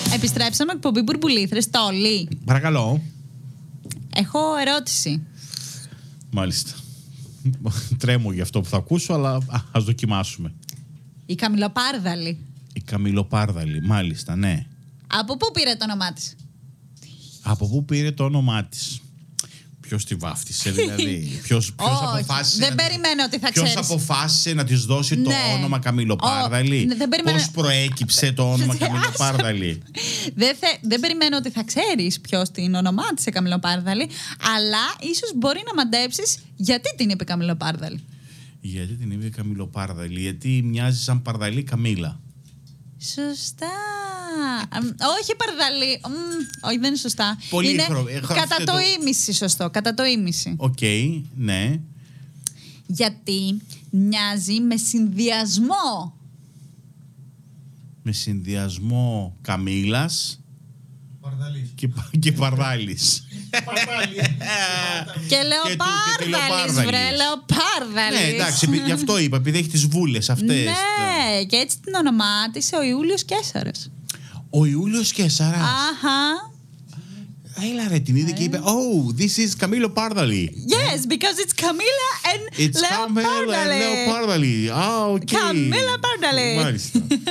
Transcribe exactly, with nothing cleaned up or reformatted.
Επιστρέψαμε εκπομπή Μπουρμπουλήθρες, Τόλι. Παρακαλώ. Έχω ερώτηση. Μάλιστα. Τρέμω για αυτό που θα ακούσω, αλλά ας δοκιμάσουμε. Η Καμιλοπάρδαλη. Η Καμιλοπάρδαλη, μάλιστα, ναι. Από πού πήρε το όνομά της? Από πού πήρε το όνομά της? Ποιος τη βάφτισε, δηλαδή? Ποιος, ποιος αποφάσισε, δεν να, περιμένω ότι θα ξέρεις. Ποιος αποφάσισε να της δώσει ναι. το όνομα Καμιλοπάρδαλη? Ναι, δεν περιμένω... Πώς προέκυψε το όνομα Καμιλοπάρδαλη? δεν, θε... δεν περιμένω ότι θα ξέρεις ποιος την ονομάτισε Καμιλοπάρδαλη, αλλά ίσως μπορεί να μαντέψεις γιατί την είπε Καμιλοπάρδαλη. Γιατί την είπε Καμιλοπάρδαλη? Γιατί μοιάζει σαν παρδαλή Καμίλα. Σωστά. Όχι παρδαλή. Όχι, δεν είναι σωστά. Πολύ είναι χρο... κατά το, το ίμιση σωστό. Κατά το ίμιση. Οκ, okay, ναι. Γιατί μοιάζει με συνδυασμό. Με συνδυασμό Καμίλας Παρδαλής. Και, και Παρδάλης. Και Λεοπάρδαλης, βρε, Λεοπάρδαλης. Ναι, εντάξει, γι' αυτό είπα, επειδή έχει τις βούλες αυτές. Ναι, και έτσι την ονομάτισε ο Ιούλιος Καίσαρας. Ο Ιούλιος Καίσαρας. Αχα. Έλα ρε, την είδε και είπε, oh, this is Camilo Pardaly. Yes, because it's Camila and It's Camila and Leopardali. Leopardali. Ah, okay. Camila Pardaly. Μάλιστα.